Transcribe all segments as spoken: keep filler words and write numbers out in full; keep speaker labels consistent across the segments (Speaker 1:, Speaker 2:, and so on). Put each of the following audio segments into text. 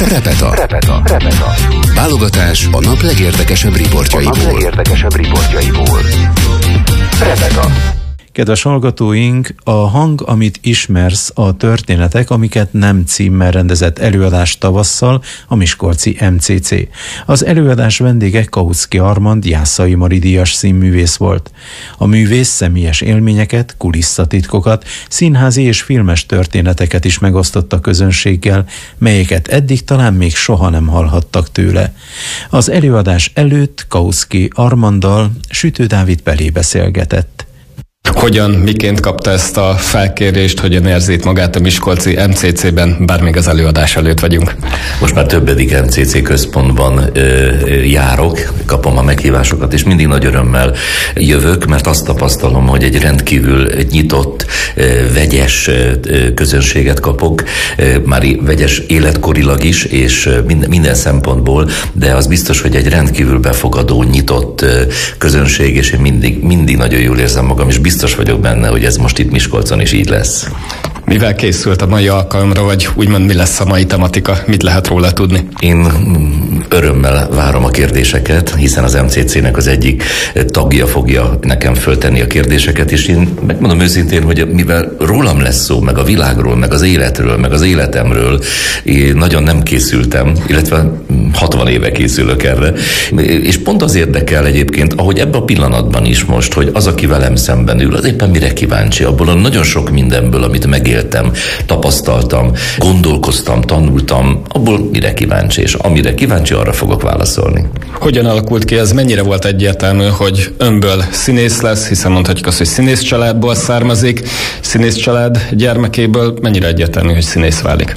Speaker 1: Repeta. Repeta. Repeta. Válogatás a nap legérdekesebb riportjaiból. A nap legérdekesebb riportjaiból. Repeta.
Speaker 2: Kedves hallgatóink, a Hang, amit ismersz, a történetek, amiket nem címmel rendezett előadás tavasszal a miskolci em cé cé. Az előadás vendége Kautsky Armand Jászai Mari díjas színművész volt. A művész személyes élményeket, kulisszatitkokat, színházi és filmes történeteket is megosztott a közönséggel, melyeket eddig talán még soha nem hallhattak tőle. Az előadás előtt Kautsky Armanddal Sütő Dávid Pelé beszélgetett.
Speaker 3: Hogyan, miként kapta ezt a felkérést, hogyan érzi itt magát a miskolci em cé cében, bár még az előadás előtt vagyunk?
Speaker 4: Most már többedik em cé cé központban ö, járok, kapom a meghívásokat, és mindig nagy örömmel jövök, mert azt tapasztalom, hogy egy rendkívül nyitott, ö, vegyes ö, közönséget kapok, ö, már vegyes életkorilag is, és minden, minden szempontból, de az biztos, hogy egy rendkívül befogadó, nyitott ö, közönség, és én mindig, mindig nagyon jól érzem magam, és biztos vagyok benne, hogy ez most itt Miskolcon is így lesz.
Speaker 3: Mivel készült a mai alkalomra, vagy úgymond mi lesz a mai tematika? Mit lehet róla tudni?
Speaker 4: Én örömmel várom a kérdéseket, hiszen az em cé cének az egyik tagja fogja nekem föltenni a kérdéseket, és én megmondom őszintén, hogy mivel rólam lesz szó, meg a világról, meg az életről, meg az életemről, én nagyon nem készültem, illetve hatvan éve készülök erre, és pont az érdekel egyébként, ahogy ebben a pillanatban is most, hogy az, aki velem szemben ül, az éppen mire kíváncsi, abból a nagyon sok mindenből, amit megéltem, tapasztaltam, gondolkoztam, tanultam, abból mire kíváncsi, és amire kíváncsi, arra fogok válaszolni.
Speaker 3: Hogyan alakult ki ez? Mennyire volt egyértelmű, hogy önből színész lesz, hiszen mondhatjuk azt, hogy színész családból származik, színész család gyermekéből mennyire egyértelmű, hogy színész válik?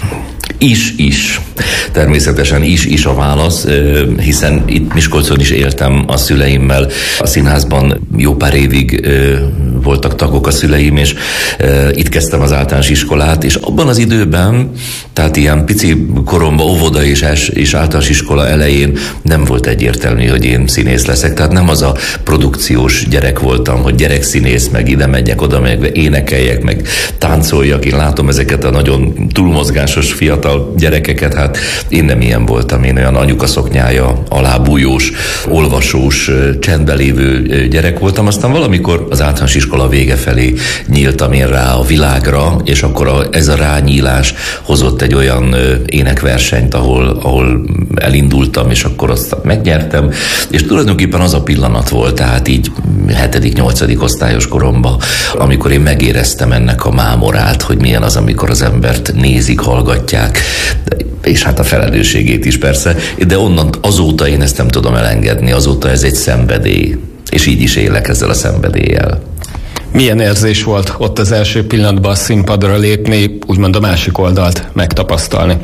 Speaker 4: Is, is. Természetesen is, is a válasz, hiszen itt Miskolcon is éltem a szüleimmel. A színházban jó pár évig voltak tagok a szüleim, és itt kezdtem az általános iskolát, és abban az időben, tehát ilyen pici koromban, óvoda és, és általános iskola elején nem volt egyértelmű, hogy én színész leszek. Tehát nem az a produkciós gyerek voltam, hogy gyerekszínész, meg ide megyek, oda megyek, énekeljek, meg táncoljak. Én látom ezeket a nagyon túlmozgásos fiatal gyerekeket, hát én nem ilyen voltam, én olyan anyukaszoknyája, alábújós, olvasós, csendben lévő gyerek voltam. Aztán valamikor az általános iskola vége felé nyíltam én rá a világra, és akkor a, ez a rányílás hozott egy olyan énekversenyt, ahol, ahol elindultam, és akkor azt megnyertem, és tulajdonképpen az a pillanat volt, tehát így hetedik-nyolcadik osztályos koromban, amikor én megéreztem ennek a mámorát, hogy milyen az, amikor az embert nézik, hallgatják, és hát a felelősségét is persze, de onnan azóta én ezt nem tudom elengedni, azóta ez egy szenvedély, és így is élek ezzel a szenvedéllyel.
Speaker 3: Milyen érzés volt ott az első pillanatban a színpadra lépni, úgymond a másik oldalt megtapasztalni?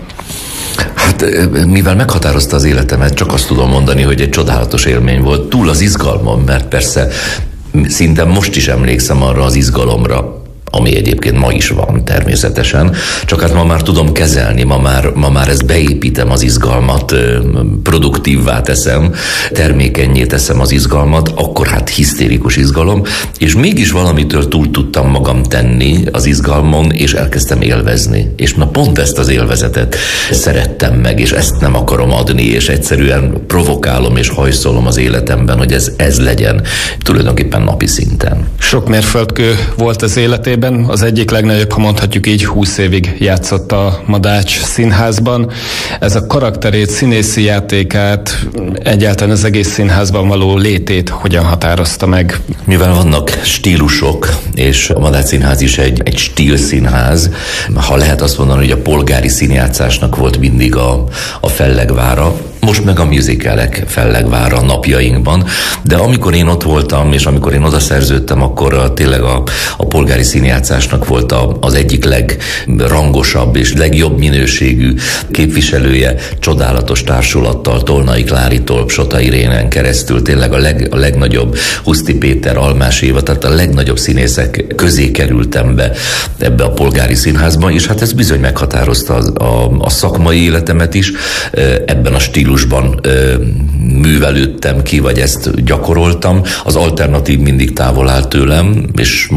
Speaker 4: Hát mivel meghatározta az életemet, csak azt tudom mondani, hogy egy csodálatos élmény volt, túl az izgalmam, mert persze szinte most is emlékszem arra az izgalomra, ami egyébként ma is van természetesen, csak hát ma már tudom kezelni, ma már, ma már ezt beépítem az izgalmat, produktívvá teszem, termékennyé teszem az izgalmat, akkor hát hisztérikus izgalom, és mégis valamitől túl tudtam magam tenni az izgalmon, és elkezdtem élvezni. És na pont ezt az élvezetet szerettem meg, és ezt nem akarom adni, és egyszerűen provokálom és hajszolom az életemben, hogy ez, ez legyen tulajdonképpen napi szinten.
Speaker 3: Sok mérföldkő volt az életében. Az egyik legnagyobb, ha mondhatjuk így, húsz évig játszott a Madács Színházban. Ez a karakterét, színészi játékát, egyáltalán az egész színházban való létét hogyan határozta meg?
Speaker 4: Mivel vannak stílusok, és a Madács Színház is egy, egy stílszínház, ha lehet azt mondani, hogy a polgári színjátszásnak volt mindig a, a fellegvára, most meg a musicalek fellegvára napjainkban, de amikor én ott voltam, és amikor én oda szerződtem, akkor a, tényleg a, a polgári színjátszásnak volt a, az egyik legrangosabb és legjobb minőségű képviselője, csodálatos társulattal, Tolnai Kláritól, Sota Irénen keresztül, tényleg a, leg, a legnagyobb Huszti Péter, Almás Éva, tehát a legnagyobb színészek közé kerültem be ebbe a polgári színházba, és hát ez bizony meghatározta a, a, a szakmai életemet is, ebben a stílusban ö, művelődtem ki, vagy ezt gyakoroltam. Az alternatív mindig távol áll tőlem, és most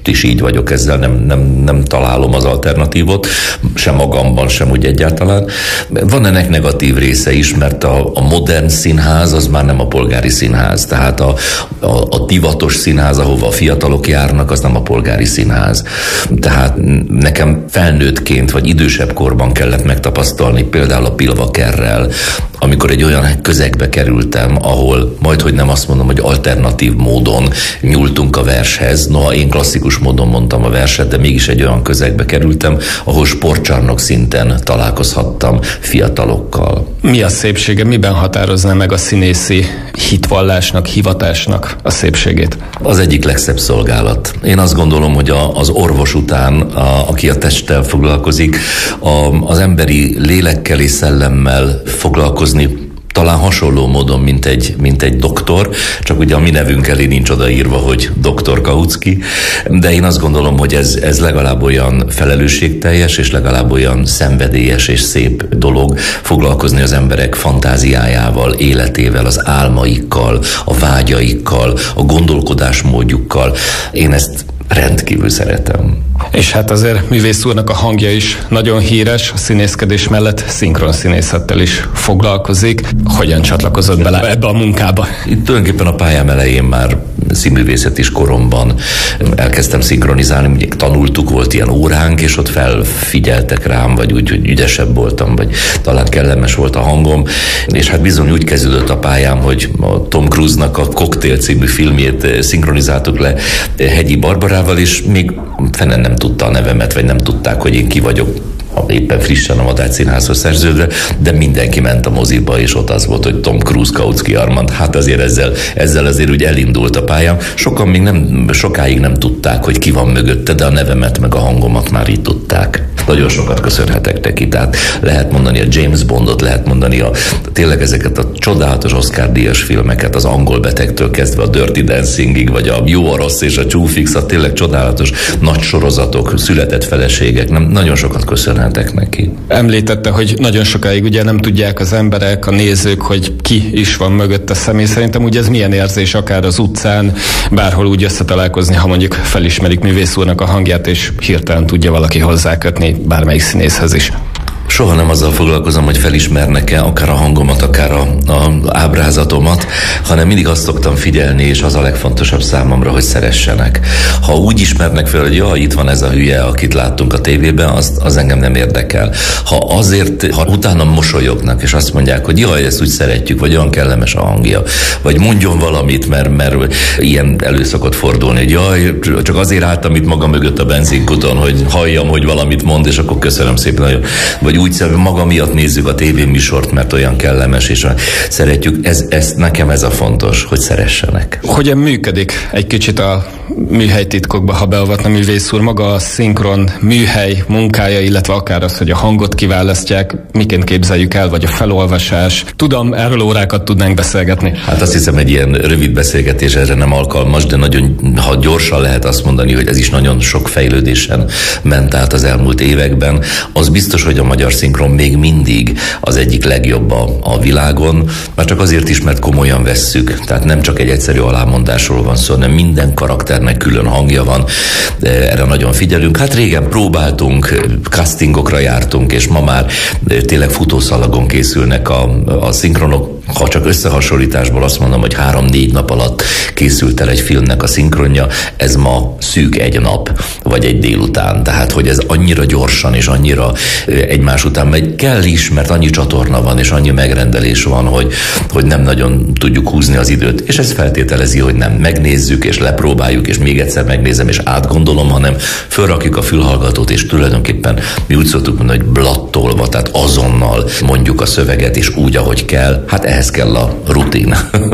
Speaker 4: is így vagyok ezzel, nem, nem, nem találom az alternatívot, sem magamban, sem úgy egyáltalán. Van ennek negatív része is, mert a, a modern színház az már nem a polgári színház, tehát a, a, a divatos színház, ahova a fiatalok járnak, az nem a polgári színház. Tehát nekem felnőttként vagy idősebb korban kellett megtapasztalni például a Pilvakerrel, amikor egy olyan közegbe kerültem, ahol majdhogy nem azt mondom, hogy alternatív módon nyúltunk a vershez. Noha én klasszikus módon mondtam a verset, de mégis egy olyan közegbe kerültem, ahol sportcsarnok szinten találkozhattam fiatalokkal.
Speaker 3: Mi a szépsége? Miben határozná meg a színészi hitvallásnak, hivatásnak a szépségét?
Speaker 4: Az egyik legszebb szolgálat. Én azt gondolom, hogy a, az orvos után, a, aki a testtel foglalkozik, a, az emberi lélekkel és szellemmel foglalkozni talán hasonló módon, mint egy, mint egy doktor, csak ugye a mi nevünk elé nincs odaírva, hogy doktor Kautsky, de én azt gondolom, hogy ez, ez legalább olyan felelősségteljes, és legalább olyan szenvedélyes és szép dolog foglalkozni az emberek fantáziájával, életével, az álmaikkal, a vágyaikkal, a gondolkodásmódjukkal. Én ezt rendkívül szeretem.
Speaker 3: És hát azért művész úrnak a hangja is nagyon híres, a színészkedés mellett szinkron színészettel is foglalkozik. Hogyan csatlakozott bele ebbe a munkába?
Speaker 4: Itt tulajdonképpen a pályám elején már színművészet is koromban elkezdtem szinkronizálni, ugye tanultuk, volt ilyen óránk, és ott felfigyeltek rám, vagy úgy, hogy ügyesebb voltam, vagy talán kellemes volt a hangom, és hát bizony úgy kezdődött a pályám, hogy a Tom Cruise-nak a Cocktail című filmjét szinkronizáltuk le Hegyi Barbarával, és még fenen nem tudta a nevemet, vagy nem tudták, hogy én ki vagyok, éppen frissen a Madács Színházhoz szerződve, de mindenki ment a moziba, és ott az volt, hogy Tom Cruise, Kautsky Armand. Hát azért ezzel, ezzel azért úgy elindult a pályám. Sokan még nem, sokáig nem tudták, hogy ki van mögötte, de a nevemet meg a hangomat már így tudták. Nagyon sokat köszönhetek neki, tehát lehet mondani a James Bondot, lehet mondani a, tényleg ezeket a csodálatos Oscar-díjas filmeket, az Angol betegtől kezdve a Dirty Dancingig, vagy a Jó, a rossz és a Csúfix, a tényleg csodálatos nagy sorozatok, született feleségek, nem, nagyon sokat köszönhetek neki.
Speaker 3: Említette, hogy nagyon sokáig ugye nem tudják az emberek, a nézők, hogy ki is van mögötte személy. Szerintem ugye ez milyen érzés akár az utcán, bárhol úgy összetalálkozni, ha mondjuk felismerik művész úrnak a hangját, és hirtelen tudja valaki hozzákötni bármelyik színészhez is.
Speaker 4: Soha nem azzal foglalkozom, hogy felismernek-e akár a hangomat, akár a, a ábrázatomat, hanem mindig azt szoktam figyelni, és az a legfontosabb számomra, hogy szeressenek. Ha úgy ismernek fel, hogy jaj, itt van ez a hülye, akit láttunk a tévében, az, az engem nem érdekel. Ha azért, ha utána mosolyognak, és azt mondják, hogy jaj, ezt úgy szeretjük, vagy olyan kellemes a hangja, vagy mondjon valamit, mert, mert ilyen elő szokott fordulni, hogy jaj, csak azért álltam itt maga mögött a benzinkuton, hogy halljam, hogy valamit mond, és akkor köszönöm szépen, vagy úgy maga miatt nézzük a tévéműsort, mert olyan kellemes, és szeretjük. Ez, ez, nekem ez a fontos, hogy szeressenek.
Speaker 3: Hogyan működik egy kicsit a műhelytitkokba, ha beavatna művész úr, maga a szinkron műhely munkája, illetve akár az, hogy a hangot kiválasztják, miként képzeljük el, vagy a felolvasás. Tudom, erről órákat tudnánk beszélgetni.
Speaker 4: Hát azt hiszem, egy ilyen rövid beszélgetés erre nem alkalmas, de nagyon, ha gyorsan lehet azt mondani, hogy ez is nagyon sok fejlődésen ment át az elmúlt években. Az biztos, hogy a magyar szinkron még mindig az egyik legjobb a, a világon, már csak azért is, mert komolyan vesszük. Tehát nem csak egy egyszerű alámondásról van szó, hanem minden karakternek külön hangja van. Erre nagyon figyelünk. Hát régen próbáltunk, castingokra jártunk, és ma már tényleg futószalagon készülnek a, a szinkronok. Ha csak összehasonlításból azt mondom, hogy három-négy nap alatt készült el egy filmnek a szinkronja, ez ma szűk egy nap, vagy egy délután. Tehát, hogy ez annyira gyorsan és annyira egymás után megy, kell is, mert annyi csatorna van, és annyi megrendelés van, hogy, hogy nem nagyon tudjuk húzni az időt. És ez feltételezi, hogy nem megnézzük, és lepróbáljuk, és még egyszer megnézem, és átgondolom, hanem fölrakjuk a fülhallgatót, és tulajdonképpen mi úgy szoktuk mondani, hogy blattolva, tehát azonnal mondjuk a szöveget, és úgy, ahogy kell. Hát ehhez kell a rutin.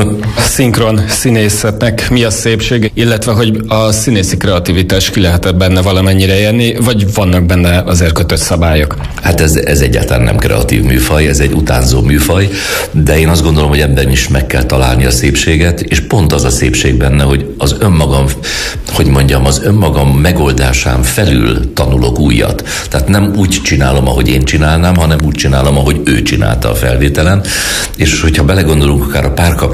Speaker 3: A szinkron színészetnek mi a szépség, illetve hogy a színészi kreativitás ki lehet benne valamennyire érni, vagy vannak benne azért kötött szabályok?
Speaker 4: Hát ez, ez egyáltalán nem kreatív műfaj, ez egy utánzó műfaj, de én azt gondolom, hogy ebben is meg kell találni a szépséget, és pont az a szépség benne, hogy az önmagam, hogy mondjam, az önmagam megoldásán felül tanulok újat. Tehát nem úgy csinálom, ahogy én csinálnám, hanem úgy csinálom, ahogy ő csinálta a felvételen, és hogyha belegondolunk akár a párkapcsolatban,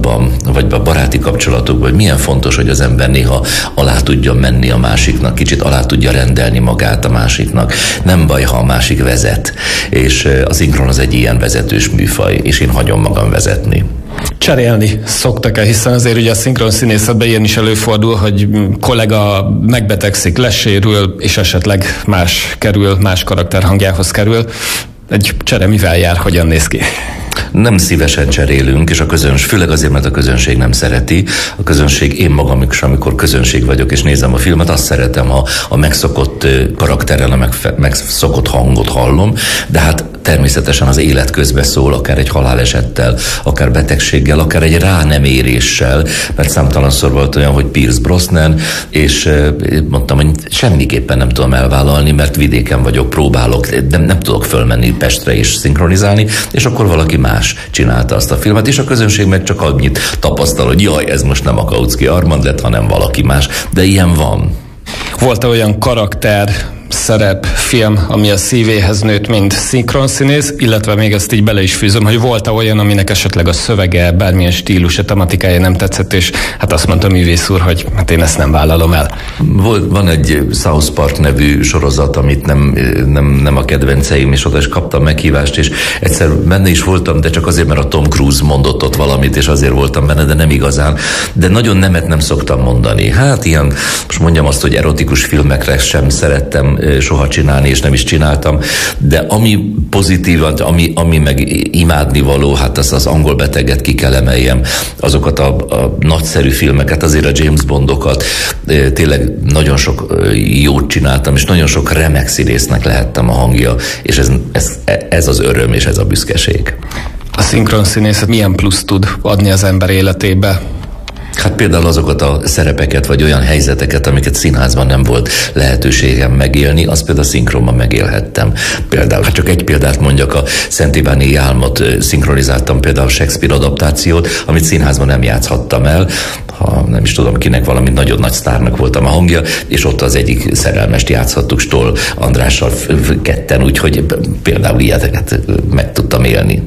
Speaker 4: családban, vagy a baráti kapcsolatokban, hogy milyen fontos, hogy az ember néha alá tudjon menni a másiknak, kicsit alá tudja rendelni magát a másiknak. Nem baj, ha a másik vezet. És a szinkron az egy ilyen vezetős műfaj, és én hagyom magam vezetni.
Speaker 3: Cserélni szoktak-e, hiszen azért ugye a szinkron színészetben ilyen is előfordul, hogy kollega megbetegszik, lesérül, és esetleg más kerül, más karakter hangjához kerül. Egy csere mivel jár, hogyan néz ki?
Speaker 4: Nem szívesen cserélünk, és a közönség, főleg azért, mert a közönség nem szereti. A közönség, én magam is, amikor közönség vagyok, és nézem a filmet, azt szeretem, ha a megszokott karakterrel, a megszokott hangot hallom, de hát természetesen az élet közbe szól, akár egy halálesettel, akár betegséggel, akár egy rá nem éréssel, mert számtalanszor volt olyan, hogy Pierce Brosnan, és mondtam, hogy semmiképpen nem tudom elvállalni, mert vidéken vagyok, próbálok, de nem tudok fölmenni Pestre és szinkronizálni, és akkor valaki más csinálta azt a filmet, és a közönség meg csak annyit tapasztal, hogy jaj, ez most nem a Kautsky Armand lett, hanem valaki más, de ilyen van.
Speaker 3: Volt-e olyan karakter, szerep, film, ami a szívéhez nőtt, mint szinkronszínész, illetve még ezt így bele is fűzöm, hogy volt-e olyan, aminek esetleg a szövege, bármilyen stílusa, tematikája nem tetszett, és hát azt mondta a művész úr, hogy hát én ezt nem vállalom el.
Speaker 4: Volt, van egy South Park nevű sorozat, amit nem, nem, nem a kedvenceim, és oda is kaptam meghívást, és egyszer benne is voltam, de csak azért, mert a Tom Cruise mondott ott valamit, és azért voltam benne, de nem igazán. De nagyon nemet nem szoktam mondani. Hát ilyen, most mondjam azt, hogy erotikus filmekre sem szerettem soha csinálni, és nem is csináltam, de ami pozitívan, ami, ami meg imádnivaló, hát az, az angol beteget ki kell emeljem, azokat a, a nagyszerű filmeket, azért a James Bondokat, tényleg nagyon sok jót csináltam, és nagyon sok remek színésznek lehettem a hangja, és ez, ez, ez az öröm, és ez a büszkeség.
Speaker 3: A szinkron színészet milyen plusz tud adni az ember életébe?
Speaker 4: Hát például azokat a szerepeket, vagy olyan helyzeteket, amiket színházban nem volt lehetőségem megélni, azt például szinkronban megélhettem. Például, hát csak egy példát mondjak, a Szent Iványi Álmot szinkronizáltam, például Shakespeare adaptációt, amit színházban nem játszhattam el, ha nem is tudom kinek, valami nagyon nagy sztárnak voltam a hangja, és ott az egyik szerelmest játszhattuk Stoll Andrással ketten, úgyhogy például ilyeteket meg tudtam élni.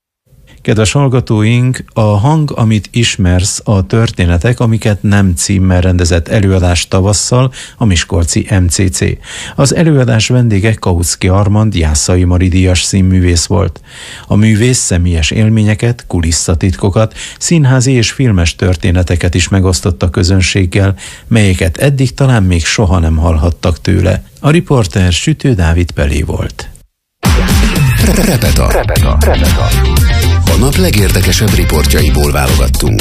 Speaker 2: Kedves hallgatóink, a Hang, amit ismersz, a történetek, amiket nem címmel rendezett előadás tavasszal a miskolci em cé cé. Az előadás vendége Kautsky Armand Jászai Mari díjas színművész volt. A művész személyes élményeket, kulisszatitkokat, színházi és filmes történeteket is megosztott a közönséggel, melyeket eddig talán még soha nem hallhattak tőle. A riporter Sütő Dávid Pelé volt.
Speaker 1: Repeta. Repeta. Repeta. A nap legérdekesebb riportjaiból válogattunk.